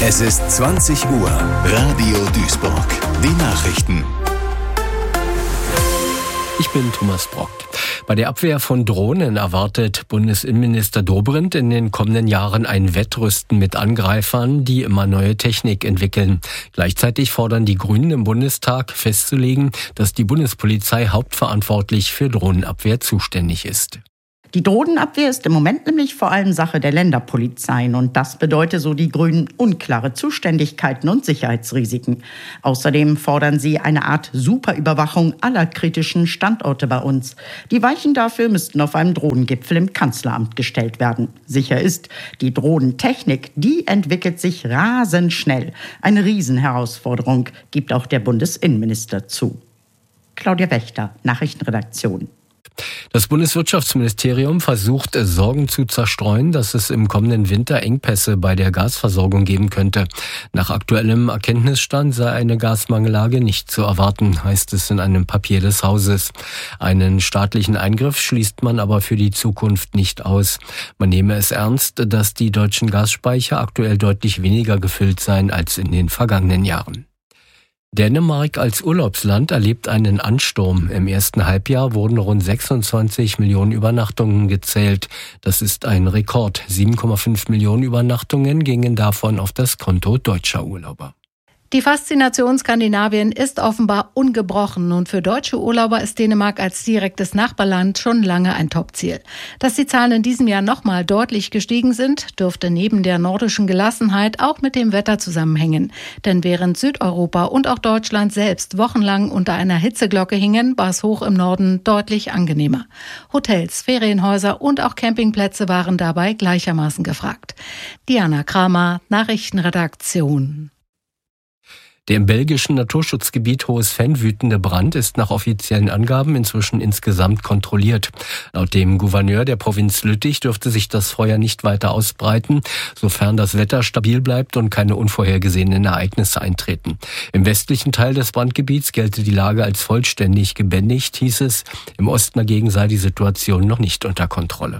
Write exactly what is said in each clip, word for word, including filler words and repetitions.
Es ist zwanzig Uhr. Radio Duisburg. Die Nachrichten. Ich bin Thomas Brock. Bei der Abwehr von Drohnen erwartet Bundesinnenminister Dobrindt in den kommenden Jahren ein Wettrüsten mit Angreifern, die immer neue Technik entwickeln. Gleichzeitig fordern die Grünen im Bundestag festzulegen, dass die Bundespolizei hauptverantwortlich für Drohnenabwehr zuständig ist. Die Drohnenabwehr ist im Moment nämlich vor allem Sache der Länderpolizeien und das bedeutet, so die Grünen, unklare Zuständigkeiten und Sicherheitsrisiken. Außerdem fordern sie eine Art Superüberwachung aller kritischen Standorte bei uns. Die Weichen dafür müssten auf einem Drohnengipfel im Kanzleramt gestellt werden. Sicher ist, die Drohnentechnik, die entwickelt sich rasend schnell. Eine Riesenherausforderung, gibt auch der Bundesinnenminister zu. Claudia Wächter, Nachrichtenredaktion. Das Bundeswirtschaftsministerium versucht, Sorgen zu zerstreuen, dass es im kommenden Winter Engpässe bei der Gasversorgung geben könnte. Nach aktuellem Erkenntnisstand sei eine Gasmangellage nicht zu erwarten, heißt es in einem Papier des Hauses. Einen staatlichen Eingriff schließt man aber für die Zukunft nicht aus. Man nehme es ernst, dass die deutschen Gasspeicher aktuell deutlich weniger gefüllt seien als in den vergangenen Jahren. Dänemark als Urlaubsland erlebt einen Ansturm. Im ersten Halbjahr wurden rund sechsundzwanzig Millionen Übernachtungen gezählt. Das ist ein Rekord. sieben Komma fünf Millionen Übernachtungen gingen davon auf das Konto deutscher Urlauber. Die Faszination Skandinavien ist offenbar ungebrochen und für deutsche Urlauber ist Dänemark als direktes Nachbarland schon lange ein Topziel. Dass die Zahlen in diesem Jahr nochmal deutlich gestiegen sind, dürfte neben der nordischen Gelassenheit auch mit dem Wetter zusammenhängen. Denn während Südeuropa und auch Deutschland selbst wochenlang unter einer Hitzeglocke hingen, war es hoch im Norden deutlich angenehmer. Hotels, Ferienhäuser und auch Campingplätze waren dabei gleichermaßen gefragt. Diana Kramer, Nachrichtenredaktion. Der im belgischen Naturschutzgebiet Hohes-Venn wütende Brand ist nach offiziellen Angaben inzwischen insgesamt kontrolliert. Laut dem Gouverneur der Provinz Lüttich dürfte sich das Feuer nicht weiter ausbreiten, sofern das Wetter stabil bleibt und keine unvorhergesehenen Ereignisse eintreten. Im westlichen Teil des Brandgebiets gelte die Lage als vollständig gebändigt, hieß es. Im Osten dagegen sei die Situation noch nicht unter Kontrolle.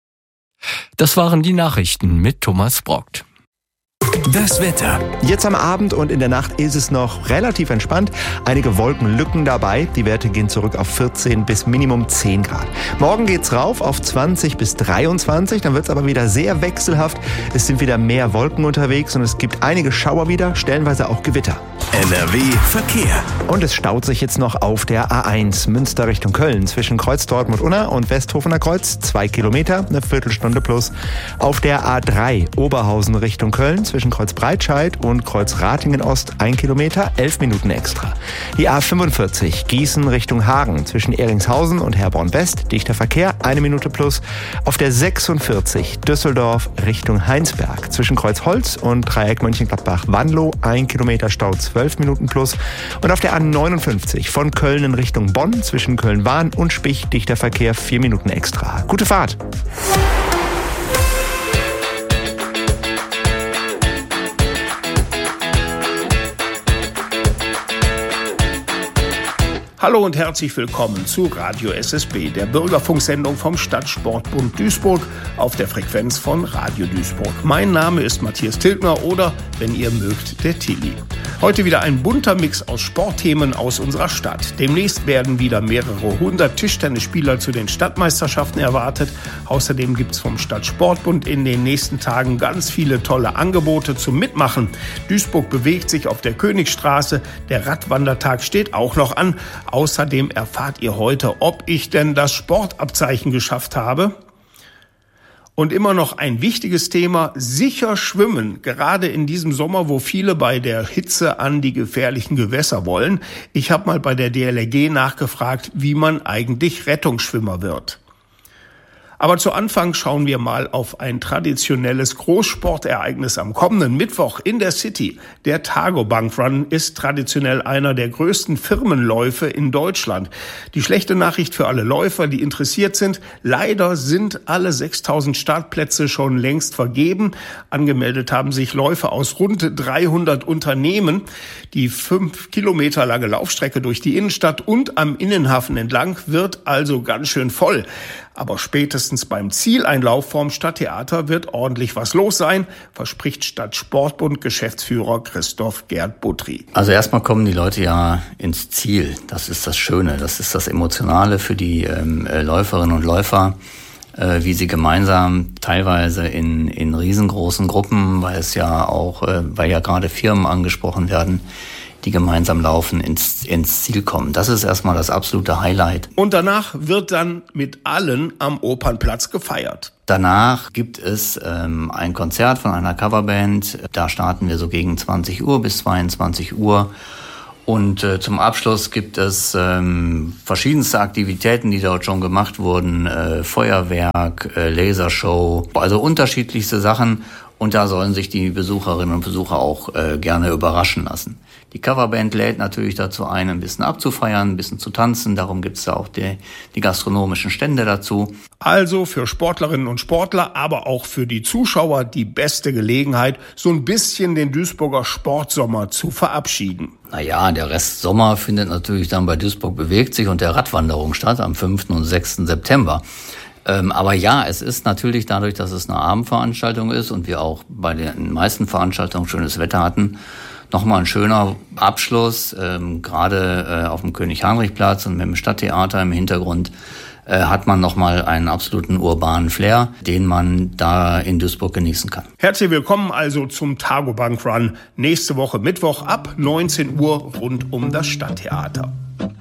Das waren die Nachrichten mit Thomas Brock. Das Wetter. Jetzt am Abend und in der Nacht ist es noch relativ entspannt. Einige Wolkenlücken dabei. Die Werte gehen zurück auf vierzehn bis Minimum zehn Grad. Morgen geht's rauf auf zwanzig bis dreiundzwanzig. Dann wird's aber wieder sehr wechselhaft. Es sind wieder mehr Wolken unterwegs und es gibt einige Schauer wieder, stellenweise auch Gewitter. N R W Verkehr. Und es staut sich jetzt noch auf der A eins Münster Richtung Köln zwischen Kreuz Dortmund-Unna und Westhofener Kreuz. Zwei Kilometer, eine Viertelstunde plus. Auf der A drei Oberhausen Richtung Köln zwischen Kreuz Breitscheid und Kreuz Ratingen Ost ein Kilometer, elf Minuten extra. Die A fünfundvierzig Gießen Richtung Hagen zwischen Eringshausen und Herborn West, dichter Verkehr, eine Minute plus. Auf der sechsundvierzig Düsseldorf Richtung Heinsberg zwischen Kreuz Holz und Dreieck Mönchengladbach-Wanlo, ein Kilometer Stau, zwölf Minuten plus. Und auf der A neunundfünfzig von Köln in Richtung Bonn zwischen Köln-Wahn und Spich, dichter Verkehr, vier Minuten extra. Gute Fahrt! Hallo und herzlich willkommen zu Radio S S B, der Bürgerfunksendung vom Stadtsportbund Duisburg auf der Frequenz von Radio Duisburg. Mein Name ist Matthias Tilgner oder, wenn ihr mögt, der Tilly. Heute wieder ein bunter Mix aus Sportthemen aus unserer Stadt. Demnächst werden wieder mehrere hundert Tischtennisspieler zu den Stadtmeisterschaften erwartet. Außerdem gibt's vom Stadtsportbund in den nächsten Tagen ganz viele tolle Angebote zum Mitmachen. Duisburg bewegt sich auf der Königstraße. Der Radwandertag steht auch noch an. Außerdem erfahrt ihr heute, ob ich denn das Sportabzeichen geschafft habe. Und immer noch ein wichtiges Thema, sicher schwimmen, gerade in diesem Sommer, wo viele bei der Hitze an die gefährlichen Gewässer wollen. Ich habe mal bei der D L R G nachgefragt, wie man eigentlich Rettungsschwimmer wird. Aber zu Anfang schauen wir mal auf ein traditionelles Großsportereignis am kommenden Mittwoch in der City. Der Targobank Run ist traditionell einer der größten Firmenläufe in Deutschland. Die schlechte Nachricht für alle Läufer, die interessiert sind: Leider sind alle sechstausend Startplätze schon längst vergeben. Angemeldet haben sich Läufer aus rund dreihundert Unternehmen. Die fünf Kilometer lange Laufstrecke durch die Innenstadt und am Innenhafen entlang wird also ganz schön voll. Aber spätestens beim Zieleinlauf vorm Stadttheater wird ordentlich was los sein, verspricht Stadtsportbund-Geschäftsführer Christoph Gerd Buttry. Also erstmal kommen die Leute ja ins Ziel. Das ist das Schöne, das ist das Emotionale für die ähm, Läuferinnen und Läufer, äh, wie sie gemeinsam teilweise in, in riesengroßen Gruppen, weil es ja auch, äh, weil ja gerade Firmen angesprochen werden, die gemeinsam laufen, ins, ins Ziel kommen. Das ist erstmal das absolute Highlight. Und danach wird dann mit allen am Opernplatz gefeiert. Danach gibt es ähm, ein Konzert von einer Coverband. Da starten wir so gegen zwanzig Uhr bis zweiundzwanzig Uhr. Und äh, zum Abschluss gibt es ähm, verschiedenste Aktivitäten, die dort schon gemacht wurden. Äh, Feuerwerk, äh, Lasershow, also unterschiedlichste Sachen. Und da sollen sich die Besucherinnen und Besucher auch äh, gerne überraschen lassen. Die Coverband lädt natürlich dazu ein, ein bisschen abzufeiern, ein bisschen zu tanzen. Darum gibt's da auch die, die gastronomischen Stände dazu. Also für Sportlerinnen und Sportler, aber auch für die Zuschauer die beste Gelegenheit, so ein bisschen den Duisburger Sportsommer zu verabschieden. Naja, der Rest Sommer findet natürlich dann bei Duisburg bewegt sich und der Radwanderung statt am fünften und sechsten September. Ähm, aber ja, es ist natürlich dadurch, dass es eine Abendveranstaltung ist und wir auch bei den meisten Veranstaltungen schönes Wetter hatten, nochmal ein schöner Abschluss, ähm, gerade äh, auf dem König-Heinrich-Platz und mit dem Stadttheater im Hintergrund äh, hat man nochmal einen absoluten urbanen Flair, den man da in Duisburg genießen kann. Herzlich willkommen also zum Targobank Run nächste Woche Mittwoch ab neunzehn Uhr rund um das Stadttheater.